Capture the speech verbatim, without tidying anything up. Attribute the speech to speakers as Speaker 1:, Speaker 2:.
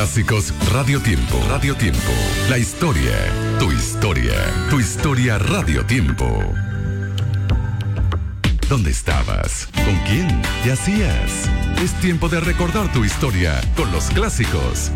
Speaker 1: Clásicos Radio Tiempo. Radio Tiempo. La historia. Tu historia. Tu historia Radio Tiempo. ¿Dónde estabas? ¿Con quién? ¿Qué hacías? Es tiempo de recordar tu historia con los clásicos